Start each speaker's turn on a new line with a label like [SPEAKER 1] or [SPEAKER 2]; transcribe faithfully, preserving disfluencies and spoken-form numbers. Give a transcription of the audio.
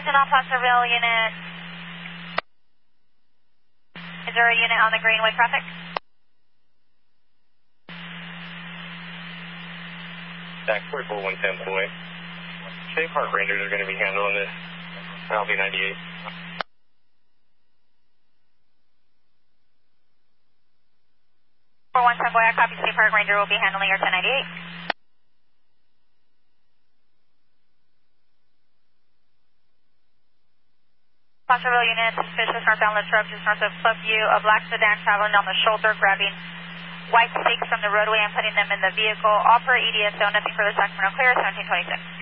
[SPEAKER 1] Attention all Placerville units. Is there a unit on the Greenway traffic?
[SPEAKER 2] Back forty-four one ten away. Safe Park Rangers are going to be handling this. L B ninety-eight.
[SPEAKER 1] four one ten boy, I copy. Safe Park Ranger will be handling your ten ninety-eight. Placerville unit, suspicious northbound lift truck just north of Clubview, a black sedan traveling down the shoulder, grabbing white stakes from the roadway and putting them in the vehicle. All per E D S O, nothing further, Sacramento clear, seventeen twenty-six.